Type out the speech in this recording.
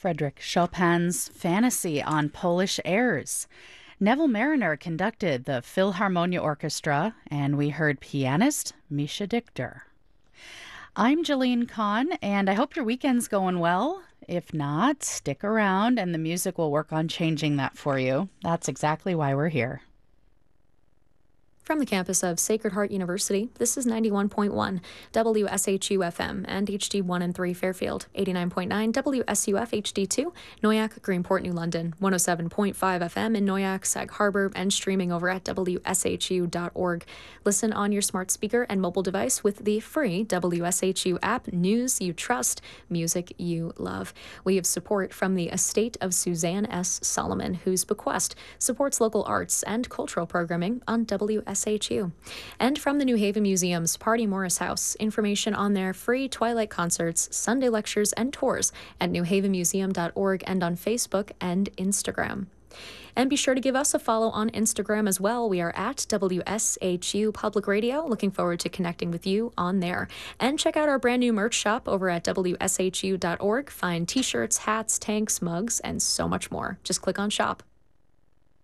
Frederick Chopin's Fantasy on Polish airs. Neville Mariner conducted the Philharmonia Orchestra, and we heard pianist Misha Dichter. I'm Jeline Kahn, and I hope your weekend's going well. If not, stick around and the music will work on changing that for you. That's exactly why we're here. From the campus of Sacred Heart University, this is 91.1 WSHU FM and HD1 and 3 Fairfield, 89.9 WSUF HD2, Noyak, Greenport, New London, 107.5 FM in Noyak, Sag Harbor, and streaming over at WSHU.org. Listen on your smart speaker and mobile device with the free WSHU app. News you trust, music you love. We have support from the estate of Suzanne S. Solomon, whose bequest supports local arts and cultural programming on WSHU. And from the New Haven Museum's Party Morris House, information on their free Twilight concerts, Sunday lectures, and tours at newhavenmuseum.org and on Facebook and Instagram. And be sure to give us a follow on Instagram as well. We are at WSHU Public Radio. Looking forward to connecting with you on there. And check out our brand new merch shop over at WSHU.org. Find t-shirts, hats, tanks, mugs, and so much more. Just click on shop.